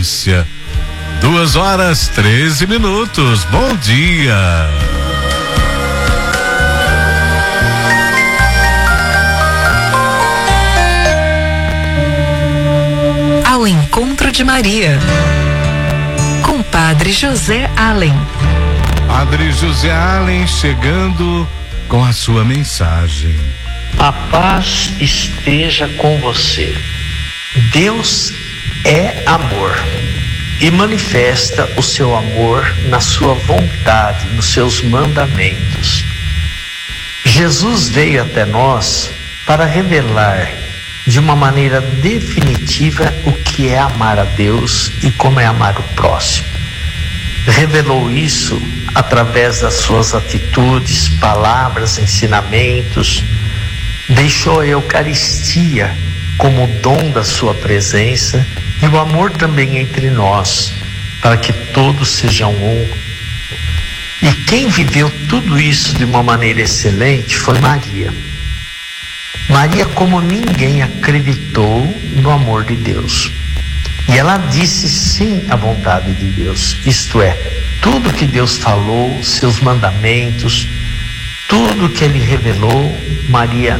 audiência. 2h13. Bom dia. Ao encontro de Maria, com Padre José Allen. Padre José Allen chegando com a sua mensagem. A paz esteja com você. Deus é amor e manifesta o seu amor na sua vontade, nos seus mandamentos. Jesus veio até nós para revelar de uma maneira definitiva o que é amar a Deus e como é amar o próximo. Revelou isso através das suas atitudes, palavras, ensinamentos. Deixou a Eucaristia como dom da sua presença e o amor também entre nós, para que todos sejam um. E quem viveu tudo isso de uma maneira excelente foi Maria. Maria, como ninguém, acreditou no amor de Deus. E ela disse sim à vontade de Deus, isto é, tudo que Deus falou, seus mandamentos, tudo que Ele revelou, Maria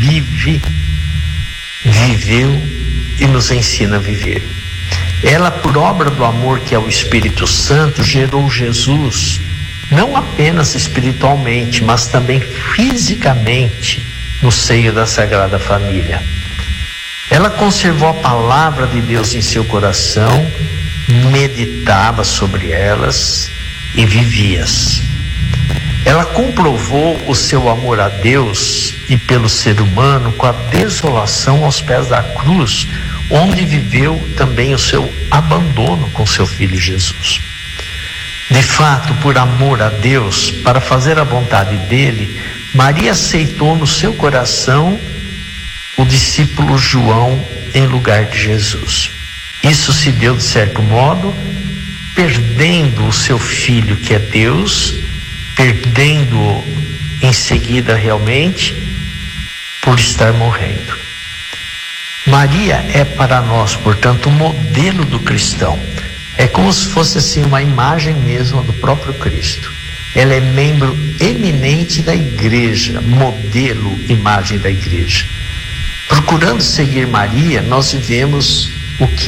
viveu e nos ensina a viver. Ela, por obra do amor que é o Espírito Santo, gerou Jesus, não apenas espiritualmente, mas também fisicamente, no seio da Sagrada Família. Ela conservou a palavra de Deus em seu coração, meditava sobre elas e vivia-as. Ela comprovou o seu amor a Deus e pelo ser humano com a desolação aos pés da cruz, onde viveu também o seu abandono com seu filho Jesus. De fato, por amor a Deus, para fazer a vontade dele, Maria aceitou no seu coração o discípulo João em lugar de Jesus. Isso se deu de certo modo, perdendo o seu filho que é Deus, perdendo-o em seguida realmente, por estar morrendo. Maria é para nós, portanto, o modelo do cristão. É como se fosse assim uma imagem mesmo do próprio Cristo. Ela é membro eminente da igreja, modelo, imagem da igreja. Procurando seguir Maria, nós vivemos o que